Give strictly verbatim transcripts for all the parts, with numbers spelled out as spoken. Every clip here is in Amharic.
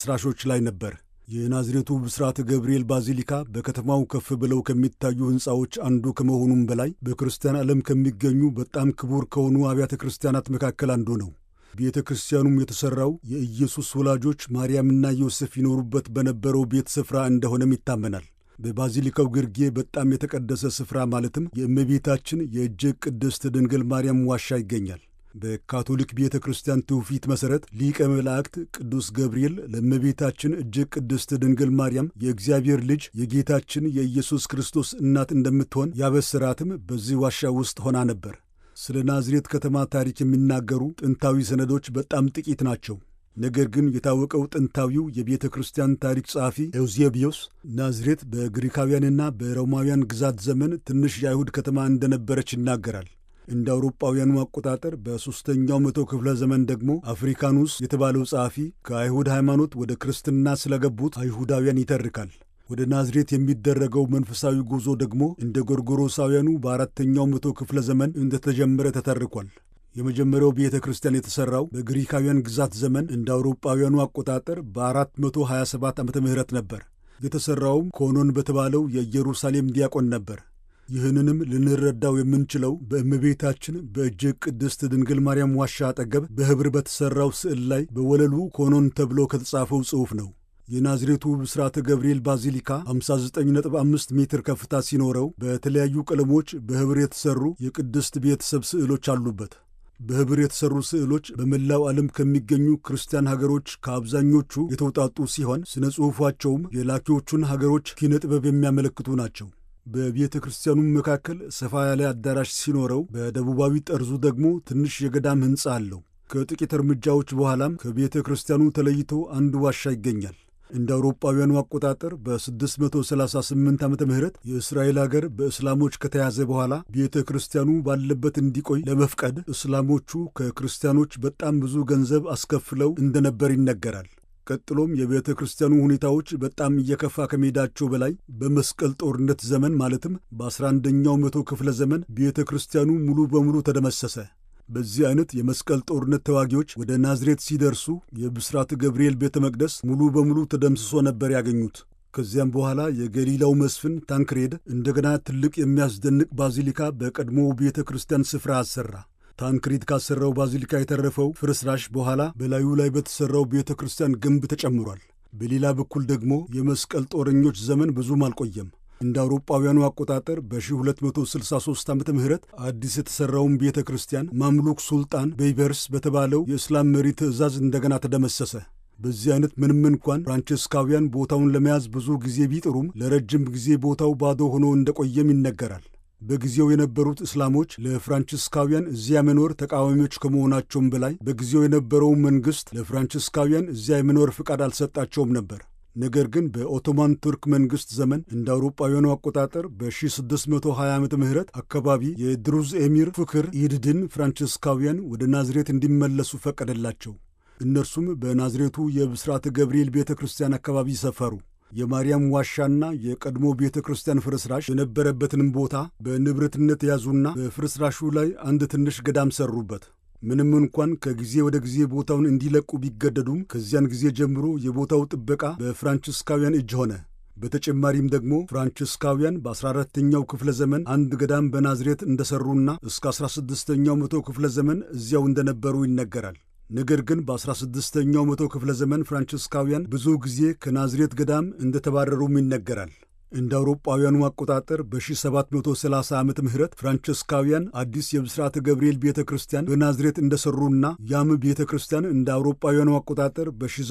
ፍርስራሾች ላይ ነበር። የናዝሬቱ ብስራተ ገብርኤል ባዚሊካ በከተማው ከፍ ብለው ከሚታዩ ሕንፃዎች አንዱ ከመሆኑም በላይ በክርስቲያን ዓለም ከሚገኙ በጣም ክቡር ከሆኑ አብያተ ክርስቲያናት መካከል አንዱ ነው። ቤተ ክርስቲያኑም የተሠራው የኢየሱስ ወላጆች ማርያምና ዮሴፍ ይኖሩበት በነበረው ቤት ስፍራ እንደሆነም ይታመናል። በባዚሊካው ግርጌ በጣም የተቀደሰ ስፍራ ማለትም የእመቤታችን የእጅግ ቅድስት ድንግል ማርያም ዋሻ ይገኛል። በካቶሊክ ቤተ ክርስቲያን ትውፊት መሠረት ሊቀ መላእክት ቅዱስ ገብርኤል ለእመቤታችን እጅግ ቅድስት ድንግል ማርያም የእግዚአብሔር ልጅ የጌታችን የኢየሱስ ክርስቶስ እናት እንደምትሆን ያበስራትም በዚህ ዋሻ ውስጥ ሆና ነበር። ስለ ናዝሬት ከተማ ታሪክ የሚናገሩ ጥንታዊ ሰነዶች በጣም ጥቂት ናቸው። ነገር ግን የታወቀው ጥንታዊው የቤተ ክርስቲያን ታሪክ ጸሐፊ ኤውዜቢዮስ ናዝሬት በግሪካውያንና በሮማውያን ግዛት ዘመን ትንሽ የአይሁድ ከተማ እንደነበረች ይናገራል። እንደ አውሮጳውያኑ አቆጣጠር በሦስተኛው መቶ ክፍለ ዘመን ደግሞ አፍሪካኑስ የተባለው ጸሐፊ ከአይሁድ ሃይማኖት ወደ ክርስትና ስለገቡት አይሁዳውያን ይተርካል። ወደ ናዝሬት የሚደረገው መንፈሳዊ ጉዞ ደግሞ እንደ ጎርጎሮሳውያኑ በአራተኛው መቶ ክፍለ ዘመን እንደተጀመረ ተተርኳል። የመጀመሪያው ቤተ ክርስቲያን የተሠራው በግሪካውያን ግዛት ዘመን እንደ አውሮጳውያኑ አቆጣጠር በአራት መቶ ሀያ ሰባት ዓመተ ምህረት ነበር። የተሠራውም ኮኖን በተባለው የኢየሩሳሌም ዲያቆን ነበር። ይህንንም ልንረዳው የምንችለው በእመቤታችን በእጅግ ቅድስት ድንግል ማርያም ዋሻ አጠገብ በኅብር በተሠራው ስዕል ላይ በወለሉ ኮኖን ተብሎ ከተጻፈው ጽሑፍ ነው። የናዝሬቱ ብስራተ ገብርኤል ባዚሊካ ሃምሳ ዘጠኝ ነጥብ አምስት ሜትር ከፍታ ሲኖረው በተለያዩ ቀለሞች በኅብር የተሠሩ የቅድስት ቤተሰብ ስዕሎች አሉበት። በኅብር የተሠሩ ስዕሎች በመላው ዓለም ከሚገኙ ክርስቲያን ሀገሮች ከአብዛኞቹ የተውጣጡ ሲሆን ስነ ጽሑፋቸውም የላኪዎቹን ሀገሮች ኪነ ጥበብ የሚያመለክቱ ናቸው። በቤተ ክርስቲያኑም መካከል ሰፋ ያለ አዳራሽ ሲኖረው በደቡባዊ ጠርዙ ደግሞ ትንሽ የገዳም ሕንፃ አለው። ከጥቂት እርምጃዎች በኋላም ከቤተ ክርስቲያኑ ተለይቶ አንድ ዋሻ ይገኛል። እንደ አውሮጳውያኑ አቆጣጠር በ638 ዓመተ ምህረት የእስራኤል አገር በእስላሞች ከተያዘ በኋላ ቤተ ክርስቲያኑ ባለበት እንዲቆይ ለመፍቀድ እስላሞቹ ከክርስቲያኖች በጣም ብዙ ገንዘብ አስከፍለው እንደነበር ይነገራል። ቀጥሎም የቤተ ክርስቲያኑ ሁኔታዎች በጣም እየከፋ ከመሄዳቸው በላይ በመስቀል ጦርነት ዘመን ማለትም በአስራ አንደኛው መቶ ክፍለ ዘመን ቤተ ክርስቲያኑ ሙሉ በሙሉ ተደመሰሰ። በዚህ አይነት የመስቀል ጦርነት ተዋጊዎች ወደ ናዝሬት ሲደርሱ የብስራተ ገብርኤል ቤተ መቅደስ ሙሉ በሙሉ ተደምስሶ ነበር ያገኙት። ከዚያም በኋላ የገሊላው መስፍን ታንክሬድ እንደገና ትልቅ የሚያስደንቅ ባዚሊካ በቀድሞው ቤተ ክርስቲያን ስፍራ አሰራ። ታንክሬድ ካሰራው ባዚሊካ የተረፈው ፍርስራሽ በኋላ በላዩ ላይ በተሰራው ቤተ ክርስቲያን ግንብ ተጨምሯል። በሌላ በኩል ደግሞ የመስቀል ጦረኞች ዘመን ብዙም አልቆየም። እንደ አውሮጳውያኑ አቆጣጠር በ1263 ዓመተ ምህረት አዲስ የተሰራውን ቤተ ክርስቲያን ማምሉክ ሱልጣን ቤይበርስ በተባለው የእስላም መሪ ትእዛዝ እንደገና ተደመሰሰ። በዚህ አይነት ምንም እንኳን ፍራንቺስካውያን ቦታውን ለመያዝ ብዙ ጊዜ ቢጥሩም ለረጅም ጊዜ ቦታው ባዶ ሆኖ እንደቆየም ይነገራል። በጊዜው የነበሩት እስላሞች ለፍራንቺስካውያን እዚያ መኖር ተቃዋሚዎች ከመሆናቸውም በላይ በጊዜው የነበረው መንግሥት ለፍራንቺስካውያን እዚያ የመኖር ፍቃድ አልሰጣቸውም ነበር። ነገር ግን በኦቶማን ቱርክ መንግሥት ዘመን እንደ አውሮጳውያኑ አቆጣጠር በ1620 ዓመተ ምህረት አካባቢ የድሩዝ ኤሚር ፍክር ኢድድን ፍራንቺስካውያን ወደ ናዝሬት እንዲመለሱ ፈቀደላቸው። እነርሱም በናዝሬቱ የብስራተ ገብርኤል ቤተ ክርስቲያን አካባቢ ሰፈሩ። የማርያም ዋሻና የቀድሞ ቤተ ክርስቲያን ፍርስራሽ የነበረበትንም ቦታ በንብረትነት ያዙና በፍርስራሹ ላይ አንድ ትንሽ ገዳም ሰሩበት። ምንም እንኳን ከጊዜ ወደ ጊዜ ቦታውን እንዲለቁ ቢገደዱም ከዚያን ጊዜ ጀምሮ የቦታው ጥበቃ በፍራንቺስካውያን እጅ ሆነ። በተጨማሪም ደግሞ ፍራንቺስካውያን በአስራ አራተኛው ክፍለ ዘመን አንድ ገዳም በናዝሬት እንደሰሩና እስከ አስራ ስድስተኛው መቶ ክፍለ ዘመን እዚያው እንደነበሩ ይነገራል። ነገር ግን በአስራ ስድስተኛው መቶ ክፍለ ዘመን ፍራንቺስካውያን ብዙ ጊዜ ከናዝሬት ገዳም እንደተባረሩም ይነገራል። እንደ አውሮጳውያኑ አቆጣጠር በ1730 ዓመተ ምህረት ፍራንቺስካውያን አዲስ የብስራተ ገብርኤል ቤተ ክርስቲያን በናዝሬት እንደሰሩና ያም ቤተ ክርስቲያን እንደ አውሮጳውያኑ አቆጣጠር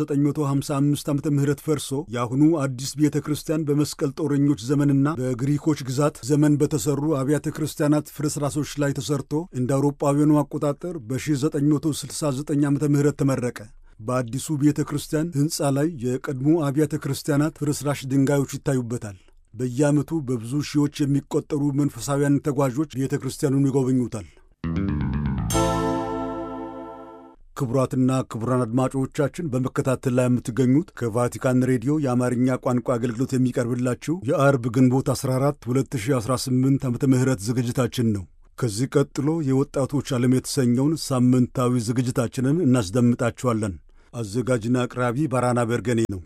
በ1955 ዓመተ ምህረት ፈርሶ የአሁኑ አዲስ ቤተ ክርስቲያን በመስቀል ጦረኞች ዘመንና በግሪኮች ግዛት ዘመን በተሰሩ አብያተ ክርስቲያናት ፍርስራሾች ላይ ተሰርቶ እንደ አውሮጳውያኑ አቆጣጠር በ1969 ዓመተ ምህረት ተመረቀ። በአዲሱ ቤተ ክርስቲያን ሕንፃ ላይ የቀድሞ አብያተ ክርስቲያናት ፍርስራሽ ድንጋዮች ይታዩበታል። በየዓመቱ በብዙ ሺዎች የሚቆጠሩ መንፈሳውያን ተጓዦች ቤተ ክርስቲያኑን ይጎበኙታል። ክቡራትና ክቡራን አድማጮቻችን በመከታተል ላይ የምትገኙት ከቫቲካን ሬዲዮ የአማርኛ ቋንቋ አገልግሎት የሚቀርብላችሁ የአርብ ግንቦት አስራ አራት ሁለት ሺህ አስራ ስምንት ዓመተ ምህረት ዝግጅታችን ነው። ከዚህ ቀጥሎ የወጣቶች ዓለም የተሰኘውን ሳምንታዊ ዝግጅታችንን እናስደምጣችኋለን። አዘጋጅና አቅራቢ ባራና በርገኔ ነው።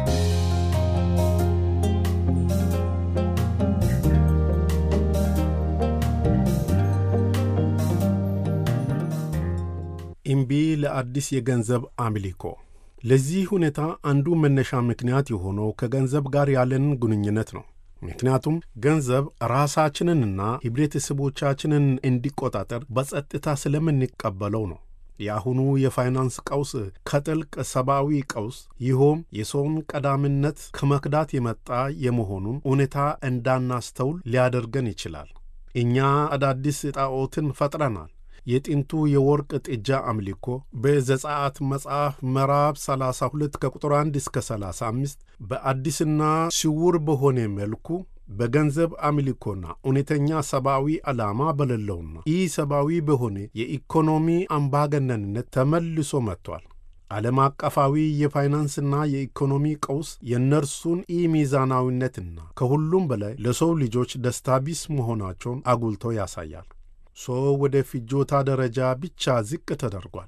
እምቢ ለአዲስ የገንዘብ አምልኮ። ለዚህ ሁኔታ አንዱ መነሻ ምክንያት የሆነው ከገንዘብ ጋር ያለን ግንኙነት ነው። ምክንያቱም ገንዘብ ራሳችንንና ህብረተሰቦቻችንን እንዲቆጣጠር በጸጥታ ስለምንቀበለው ነው። የአሁኑ የፋይናንስ ቀውስ ከጥልቅ ሰብአዊ ቀውስ ይሆም የሰውን ቀዳሚነት ከመክዳት የመጣ የመሆኑን ሁኔታ እንዳናስተውል ሊያደርገን ይችላል። እኛ አዳዲስ ጣዖትን ፈጥረናል። የጥንቱ የወርቅ ጥጃ አምልኮ በዘጸአት መጽሐፍ ምዕራፍ ሰላሳ ሁለት ከቁጥር አንድ እስከ ሰላሳ አምስት በአዲስና ስውር በሆነ መልኩ በገንዘብ አምልኮና እውነተኛ ሰብአዊ ዓላማ በሌለውና ኢ ሰብአዊ በሆነ የኢኮኖሚ አምባገነንነት ተመልሶ መጥቷል። ዓለም አቀፋዊ የፋይናንስና የኢኮኖሚ ቀውስ የእነርሱን ኢ ሚዛናዊነትና ከሁሉም በላይ ለሰው ልጆች ደስታ ቢስ መሆናቸውን አጉልቶ ያሳያል። ሰው ወደ ፍጆታ ደረጃ ብቻ ዝቅ ተደርጓል።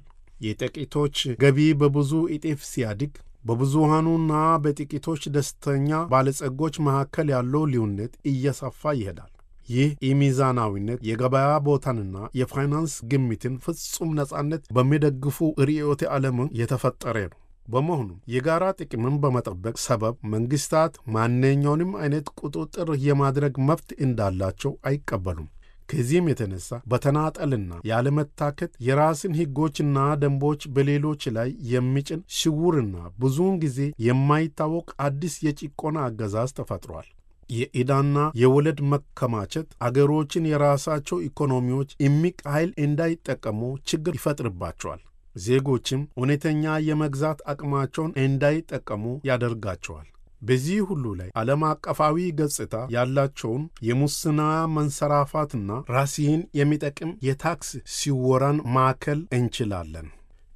የጥቂቶች ገቢ በብዙ እጥፍ ሲያድግ በብዙሃኑና በጥቂቶች ደስተኛ ባለጸጎች መካከል ያለው ልዩነት እየሰፋ ይሄዳል። ይህ ኢሚዛናዊነት የገበያ ቦታንና የፋይናንስ ግምትን ፍጹም ነጻነት በሚደግፉ ርዕዮተ ዓለም የተፈጠረ ነው። በመሆኑም የጋራ ጥቅምን በመጠበቅ ሰበብ መንግስታት ማንኛውንም አይነት ቁጥጥር የማድረግ መብት እንዳላቸው አይቀበሉም። ከዚህም የተነሳ በተናጠልና ያለመታከት የራስን ሕጎችና ደንቦች በሌሎች ላይ የሚጭን ስውርና ብዙውን ጊዜ የማይታወቅ አዲስ የጭቆና አገዛዝ ተፈጥሯል። የዕዳና የወለድ መከማቸት አገሮችን የራሳቸው ኢኮኖሚዎች እምቅ ኃይል እንዳይጠቀሙ ችግር ይፈጥርባቸዋል። ዜጎችም እውነተኛ የመግዛት አቅማቸውን እንዳይጠቀሙ ያደርጋቸዋል። በዚህ ሁሉ ላይ ዓለም አቀፋዊ ገጽታ ያላቸውን የሙስና መንሰራፋትና ራስን የሚጠቅም የታክስ ሲወራን ማዕከል እንችላለን።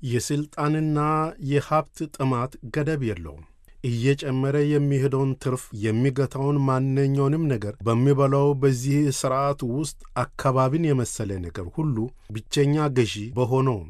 የሥልጣንና የሀብት ጥማት ገደብ የለውም። እየጨመረ የሚሄደውን ትርፍ የሚገታውን ማንኛውንም ነገር በሚበላው በዚህ ሥርዓት ውስጥ አካባቢን የመሰለ ነገር ሁሉ ብቸኛ ገዢ በሆነው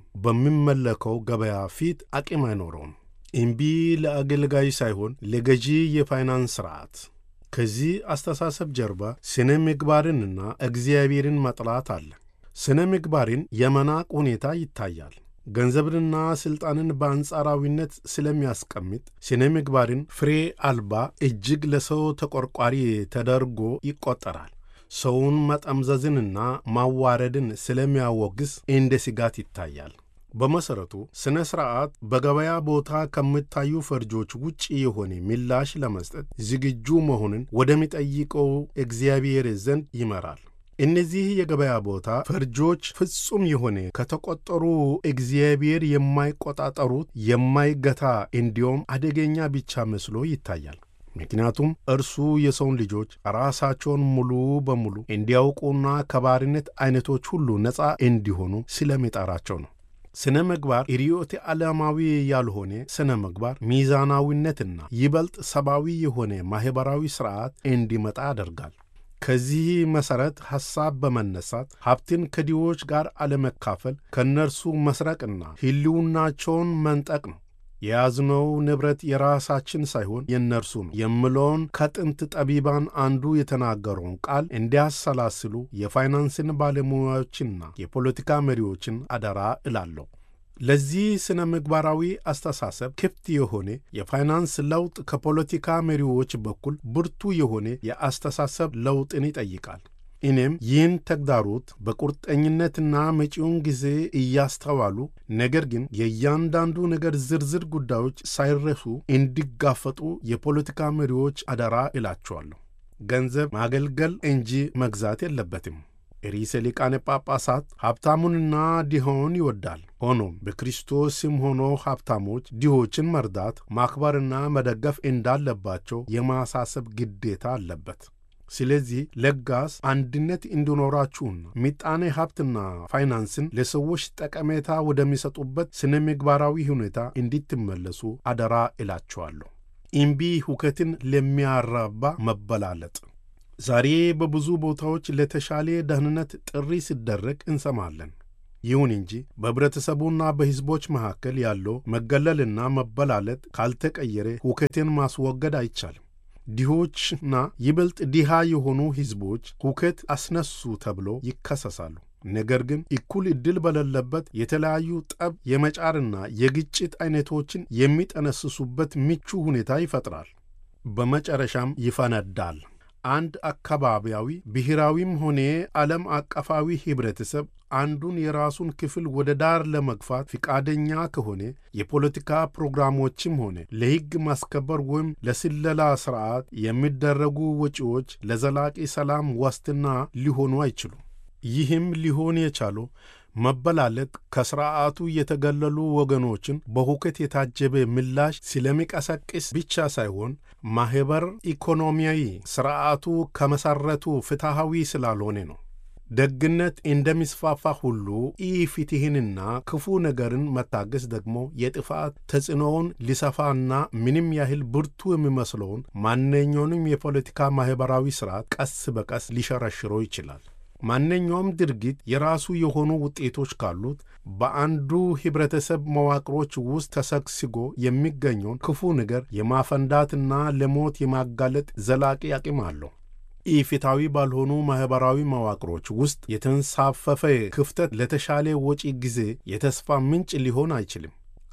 በሚመለከው ገበያ ፊት አቅም አይኖረውም። እምቢ ለአገልጋይ ሳይሆን ለገዢ የፋይናንስ ሥርዓት። ከዚህ አስተሳሰብ ጀርባ ስነ ምግባርንና እግዚአብሔርን መጥላት አለ። ስነ ምግባርን የመናቅ ሁኔታ ይታያል። ገንዘብንና ሥልጣንን በአንጻራዊነት ስለሚያስቀምጥ ስነ ምግባርን ፍሬ አልባ እጅግ ለሰው ተቆርቋሪ ተደርጎ ይቆጠራል። ሰውን መጠምዘዝንና ማዋረድን ስለሚያወግዝ እንደ ስጋት ይታያል። በመሰረቱ ስነ ሥርዓት በገበያ ቦታ ከሚታዩ ፈርጆች ውጪ የሆነ ምላሽ ለመስጠት ዝግጁ መሆንን ወደሚጠይቀው እግዚአብሔር ዘንድ ይመራል። እነዚህ የገበያ ቦታ ፈርጆች ፍጹም የሆነ ከተቆጠሩ እግዚአብሔር የማይቆጣጠሩት የማይገታ እንዲሁም አደገኛ ብቻ መስሎ ይታያል። ምክንያቱም እርሱ የሰውን ልጆች ራሳቸውን ሙሉ በሙሉ እንዲያውቁና ከባርነት አይነቶች ሁሉ ነፃ እንዲሆኑ ስለሚጠራቸው ነው። ስነ ምግባር ርዕዮተ ዓለማዊ ያልሆነ ስነ ምግባር ሚዛናዊነትና ይበልጥ ሰብአዊ የሆነ ማኅበራዊ ሥርዓት እንዲመጣ ያደርጋል። ከዚህ መሠረት ሐሳብ በመነሳት ሀብትን ከድሆች ጋር አለመካፈል ከእነርሱ መስረቅና ሕልውናቸውን መንጠቅ ነው። የያዝነው ንብረት የራሳችን ሳይሆን የእነርሱ ነው የምለውን ከጥንት ጠቢባን አንዱ የተናገረውን ቃል እንዲያሰላስሉ የፋይናንስን ባለሙያዎችና የፖለቲካ መሪዎችን አደራ እላለሁ። ለዚህ ስነ ምግባራዊ አስተሳሰብ ክፍት የሆነ የፋይናንስ ለውጥ ከፖለቲካ መሪዎች በኩል ብርቱ የሆነ የአስተሳሰብ ለውጥን ይጠይቃል። እኔም ይህን ተግዳሮት በቁርጠኝነትና መጪውን ጊዜ እያስተዋሉ ነገር ግን የእያንዳንዱ ነገር ዝርዝር ጉዳዮች ሳይረሱ እንዲጋፈጡ የፖለቲካ መሪዎች አደራ እላቸዋለሁ። ገንዘብ ማገልገል እንጂ መግዛት የለበትም። ርዕሰ ሊቃነ ጳጳሳት ሀብታሙንና ድሆውን ይወዳል። ሆኖም በክርስቶስም ሆኖ ሀብታሞች ድሆችን መርዳት፣ ማክበርና መደገፍ እንዳለባቸው የማሳሰብ ግዴታ አለበት። ስለዚህ ለጋስ አንድነት እንዲኖራችሁና ምጣኔ ሀብትና ፋይናንስን ለሰዎች ጠቀሜታ ወደሚሰጡበት ስነ ምግባራዊ ሁኔታ እንድትመለሱ አደራ እላችኋለሁ። እምቢ ሁከትን ለሚያራባ መበላለጥ። ዛሬ በብዙ ቦታዎች ለተሻለ ደህንነት ጥሪ ሲደረግ እንሰማለን። ይሁን እንጂ በህብረተሰቡና በሕዝቦች መካከል ያለው መገለልና መበላለጥ ካልተቀየረ ሁከትን ማስወገድ አይቻልም። ድሆችና ይበልጥ ድሃ የሆኑ ሕዝቦች ሁከት አስነሱ ተብሎ ይከሰሳሉ። ነገር ግን እኩል ዕድል በሌለበት የተለያዩ ጠብ የመጫርና የግጭት አይነቶችን የሚጠነስሱበት ምቹ ሁኔታ ይፈጥራል። በመጨረሻም ይፈነዳል። አንድ አካባቢያዊ ብሔራዊም ሆነ ዓለም አቀፋዊ ኅብረተሰብ አንዱን የራሱን ክፍል ወደ ዳር ለመግፋት ፍቃደኛ ከሆነ የፖለቲካ ፕሮግራሞችም ሆነ ለሕግ ማስከበር ወይም ለስለላ ሥርዓት የሚደረጉ ወጪዎች ለዘላቂ ሰላም ዋስትና ሊሆኑ አይችሉም። ይህም ሊሆን የቻለው መበላለጥ ከሥርዓቱ የተገለሉ ወገኖችን በሁከት የታጀበ ምላሽ ስለሚቀሰቅስ ብቻ ሳይሆን ማኅበር ኢኮኖሚያዊ ሥርዓቱ ከመሠረቱ ፍትሐዊ ስላልሆነ ነው። ደግነት እንደሚስፋፋ ሁሉ ኢፍትሕንና ክፉ ነገርን መታገስ ደግሞ የጥፋት ተጽዕኖውን ሊሰፋና ምንም ያህል ብርቱ የሚመስለውን ማንኛውንም የፖለቲካ ማኅበራዊ ሥርዓት ቀስ በቀስ ሊሸረሽረው ይችላል። ማንኛውም ድርጊት የራሱ የሆኑ ውጤቶች ካሉት በአንዱ ኅብረተሰብ መዋቅሮች ውስጥ ተሰግስጎ የሚገኘውን ክፉ ነገር የማፈንዳትና ለሞት የማጋለጥ ዘላቂ አቅም አለው። ኢፍትሐዊ ባልሆኑ ማኅበራዊ መዋቅሮች ውስጥ የተንሳፈፈ ክፍተት ለተሻለ ወጪ ጊዜ የተስፋ ምንጭ ሊሆን አይችልም።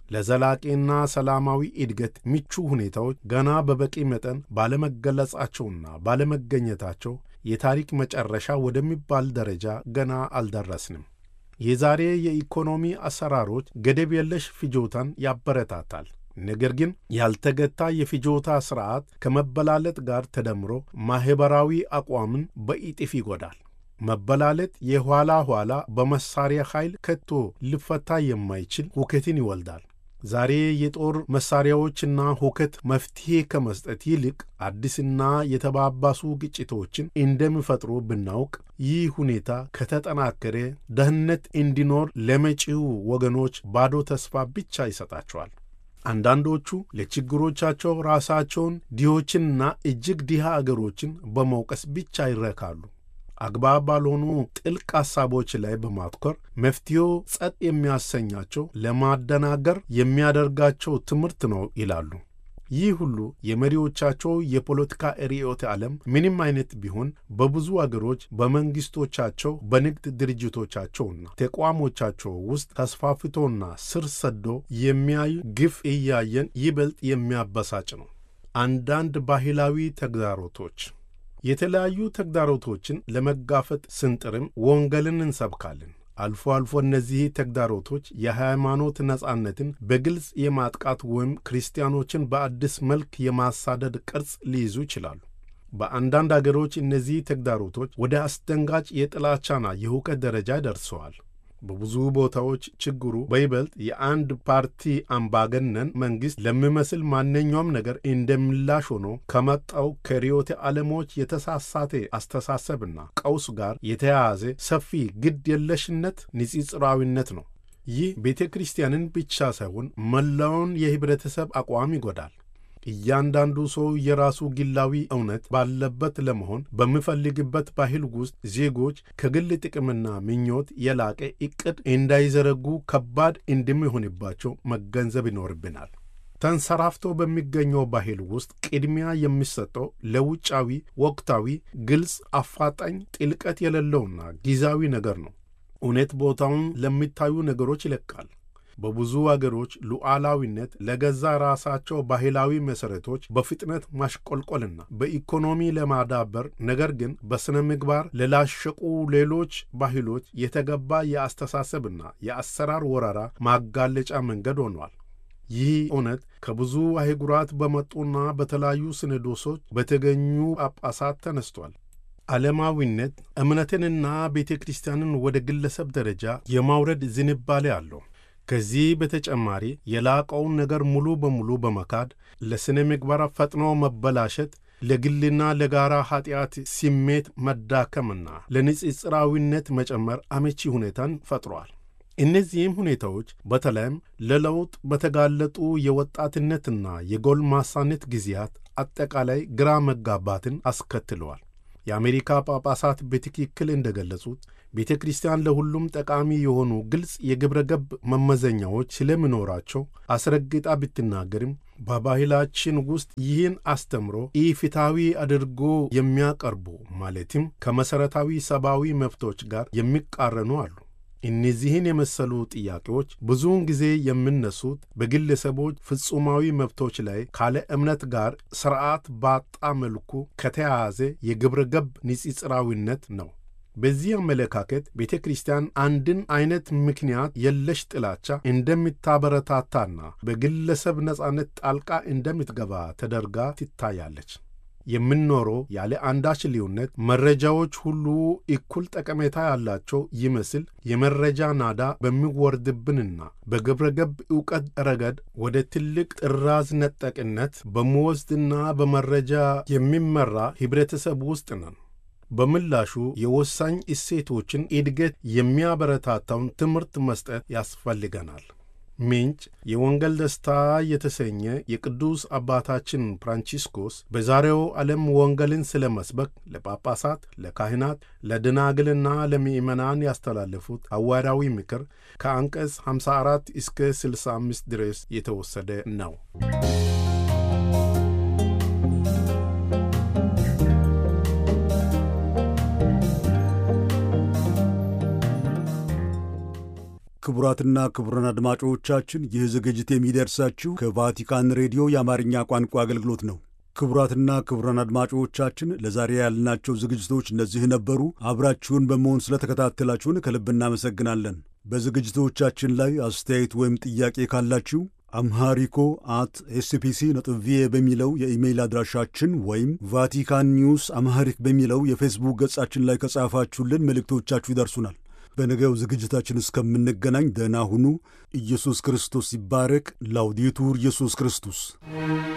ለዘላቂና ሰላማዊ እድገት ምቹ ሁኔታዎች ገና በበቂ መጠን ባለመገለጻቸውና ባለመገኘታቸው የታሪክ መጨረሻ ወደሚባል ደረጃ ገና አልደረስንም። የዛሬ የኢኮኖሚ አሰራሮች ገደብ የለሽ ፍጆታን ያበረታታል። ነገር ግን ያልተገታ የፍጆታ ሥርዓት ከመበላለጥ ጋር ተደምሮ ማኅበራዊ አቋምን በእጥፍ ይጎዳል። መበላለጥ የኋላ ኋላ በመሳሪያ ኃይል ከቶ ሊፈታ የማይችል ሁከትን ይወልዳል። ዛሬ የጦር መሳሪያዎችና ሁከት መፍትሔ ከመስጠት ይልቅ አዲስና የተባባሱ ግጭቶችን እንደሚፈጥሩ ብናውቅ፣ ይህ ሁኔታ ከተጠናከረ ደህንነት እንዲኖር ለመጪው ወገኖች ባዶ ተስፋ ብቻ ይሰጣቸዋል። አንዳንዶቹ ለችግሮቻቸው ራሳቸውን ድሆችንና እጅግ ድሃ አገሮችን በመውቀስ ብቻ ይረካሉ። አግባብ ባልሆኑ ጥልቅ ሐሳቦች ላይ በማትኮር መፍትሄው ጸጥ የሚያሰኛቸው ለማደናገር የሚያደርጋቸው ትምህርት ነው ይላሉ። ይህ ሁሉ የመሪዎቻቸው የፖለቲካ ርዕዮተ ዓለም ምንም አይነት ቢሆን በብዙ አገሮች በመንግሥቶቻቸው በንግድ ድርጅቶቻቸውና ተቋሞቻቸው ውስጥ ተስፋፍቶና ስር ሰዶ የሚያዩ ግፍ እያየን ይበልጥ የሚያበሳጭ ነው። አንዳንድ ባህላዊ ተግዳሮቶች የተለያዩ ተግዳሮቶችን ለመጋፈጥ ስንጥርም ወንጌልን እንሰብካለን። አልፎ አልፎ እነዚህ ተግዳሮቶች የሃይማኖት ነጻነትን በግልጽ የማጥቃት ወይም ክርስቲያኖችን በአዲስ መልክ የማሳደድ ቅርጽ ሊይዙ ይችላሉ። በአንዳንድ አገሮች እነዚህ ተግዳሮቶች ወደ አስደንጋጭ የጥላቻና የሁከት ደረጃ ደርሰዋል። በብዙ ቦታዎች ችግሩ በይበልጥ የአንድ ፓርቲ አምባገነን መንግሥት ለሚመስል ማንኛውም ነገር እንደምላሽ ሆኖ ከመጣው ከርዕዮተ ዓለሞች የተሳሳተ አስተሳሰብና ቀውስ ጋር የተያያዘ ሰፊ ግድ የለሽነት ንጽጽራዊነት ነው። ይህ ቤተ ክርስቲያንን ብቻ ሳይሆን መላውን የኅብረተሰብ አቋም ይጎዳል። እያንዳንዱ ሰው የራሱ ግላዊ እውነት ባለበት ለመሆን በሚፈልግበት ባህል ውስጥ ዜጎች ከግል ጥቅምና ምኞት የላቀ ዕቅድ እንዳይዘረጉ ከባድ እንደሚሆንባቸው መገንዘብ ይኖርብናል። ተንሰራፍቶ በሚገኘው ባህል ውስጥ ቅድሚያ የሚሰጠው ለውጫዊ፣ ወቅታዊ፣ ግልጽ፣ አፋጣኝ፣ ጥልቀት የሌለውና ጊዜያዊ ነገር ነው። እውነት ቦታውን ለሚታዩ ነገሮች ይለቃል። በብዙ አገሮች ሉዓላዊነት ለገዛ ራሳቸው ባህላዊ መሠረቶች በፍጥነት ማሽቆልቆልና በኢኮኖሚ ለማዳበር ነገር ግን በሥነ ምግባር ለላሸቁ ሌሎች ባህሎች የተገባ የአስተሳሰብና የአሰራር ወረራ ማጋለጫ መንገድ ሆኗል። ይህ እውነት ከብዙ አህጉራት በመጡና በተለያዩ ሲኖዶሶች በተገኙ ጳጳሳት ተነስቷል። ዓለማዊነት እምነትንና ቤተ ክርስቲያንን ወደ ግለሰብ ደረጃ የማውረድ ዝንባሌ አለው። ከዚህ በተጨማሪ የላቀውን ነገር ሙሉ በሙሉ በመካድ ለሥነ ምግባር ፈጥኖ መበላሸት፣ ለግልና ለጋራ ኀጢአት ስሜት መዳከምና ለንጽጽራዊነት መጨመር አመቺ ሁኔታን ፈጥሯል። እነዚህም ሁኔታዎች በተለይም ለለውጥ በተጋለጡ የወጣትነትና የጎልማሳነት ጊዜያት አጠቃላይ ግራ መጋባትን አስከትለዋል። የአሜሪካ ጳጳሳት በትክክል እንደገለጹት ቤተ ክርስቲያን ለሁሉም ጠቃሚ የሆኑ ግልጽ የግብረ ገብ መመዘኛዎች ስለሚኖራቸው አስረግጣ ብትናገርም በባህላችን ውስጥ ይህን አስተምሮ ኢፍትሐዊ አድርጎ የሚያቀርቡ ማለትም ከመሠረታዊ ሰብአዊ መብቶች ጋር የሚቃረኑ አሉ። እነዚህን የመሰሉ ጥያቄዎች ብዙውን ጊዜ የሚነሱት በግለሰቦች ፍጹማዊ መብቶች ላይ ካለ እምነት ጋር ሥርዓት ባጣ መልኩ ከተያያዘ የግብረ ገብ ንጽጽራዊነት ነው። በዚህ አመለካከት ቤተ ክርስቲያን አንድን አይነት ምክንያት የለሽ ጥላቻ እንደምታበረታታና በግለሰብ ነጻነት ጣልቃ እንደምትገባ ተደርጋ ትታያለች። የምንኖረው ያለ አንዳች ልዩነት መረጃዎች ሁሉ እኩል ጠቀሜታ ያላቸው ይመስል የመረጃ ናዳ በሚወርድብንና በግብረ ገብ ዕውቀት ረገድ ወደ ትልቅ ጥራዝ ነጠቅነት በመወስድና በመረጃ የሚመራ ኅብረተሰብ ውስጥ ነን። በምላሹ የወሳኝ እሴቶችን እድገት የሚያበረታታውን ትምህርት መስጠት ያስፈልገናል። ምንጭ የወንጌል ደስታ የተሰኘ የቅዱስ አባታችን ፍራንቺስኮስ በዛሬው ዓለም ወንጌልን ስለ መስበክ ለጳጳሳት፣ ለካህናት፣ ለደናግልና ለምእመናን ያስተላለፉት ሐዋርያዊ ምክር ከአንቀጽ ሃምሳ አራት እስከ ስልሳ አምስት ድረስ የተወሰደ ነው። ክቡራትና ክቡራን አድማጮቻችን ይህ ዝግጅት የሚደርሳችሁ ከቫቲካን ሬዲዮ የአማርኛ ቋንቋ አገልግሎት ነው። ክቡራትና ክቡራን አድማጮቻችን ለዛሬ ያልናቸው ዝግጅቶች እነዚህ ነበሩ። አብራችሁን በመሆን ስለተከታተላችሁን ከልብ እናመሰግናለን። በዝግጅቶቻችን ላይ አስተያየት ወይም ጥያቄ ካላችሁ አምሃሪኮ አት ኤስፒሲ ነጥብ ቪኦኤ በሚለው የኢሜይል አድራሻችን ወይም ቫቲካን ኒውስ አምሃሪክ በሚለው የፌስቡክ ገጻችን ላይ ከጻፋችሁልን መልእክቶቻችሁ ይደርሱናል። በነገው ዝግጅታችን እስከምንገናኝ ደህና ሁኑ። ኢየሱስ ክርስቶስ ይባረክ። ላውዴቱር ኢየሱስ ክርስቶስ